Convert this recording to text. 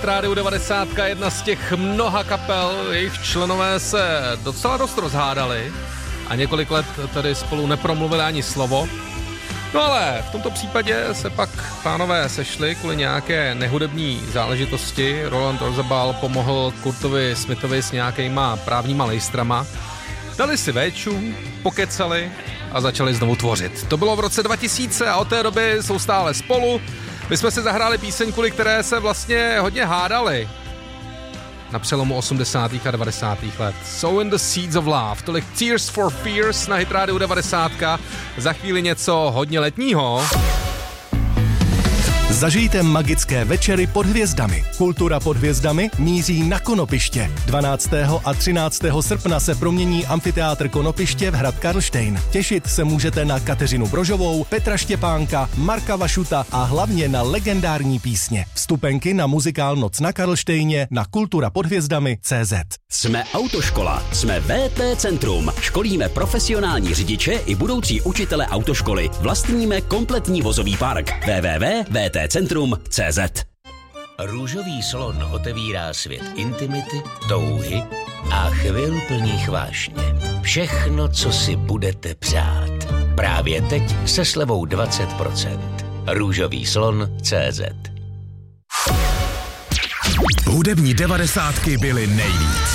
Rádiu 90, jedna z těch mnoha kapel, jejich členové se docela dost rozhádali a několik let tady spolu nepromluvili ani slovo. No ale v tomto případě se pak pánové sešli kvůli nějaké nehudební záležitosti. Roland Orzabal pomohl Kurtovi Smithovi s nějakýma právníma lejstrama. Dali si véču, pokecali a začali znovu tvořit. To bylo v roce 2000 a od té doby jsou stále spolu. My jsme si zahráli píseň, kvůli které se vlastně hodně hádali na přelomu 80. a 90. let. So in the Seeds of Love. Tolik Tears for Fears na Hit Radio 90. Za chvíli něco hodně letního. Zažijte magické večery pod hvězdami. Kultura pod hvězdami míří na Konopiště. 12. a 13. srpna se promění amfiteátr Konopiště v hrad Karlštejn. Těšit se můžete na Kateřinu Brožovou, Petra Štěpánka, Marka Vašuta a hlavně na legendární písně. Vstupenky na muzikál Noc na Karlštejně na kulturapodhvězdami.cz. Jsme autoškola, jsme VT Centrum. Školíme profesionální řidiče i budoucí učitele autoškoly. Vlastníme kompletní vozový park. www.vtcentrum.cz. Růžový slon otevírá svět intimity, touhy a chvil plných vášně. Všechno, co si budete přát. Právě teď se slevou 20%. Růžový slon.cz. Hudební 90 byly nejvíc.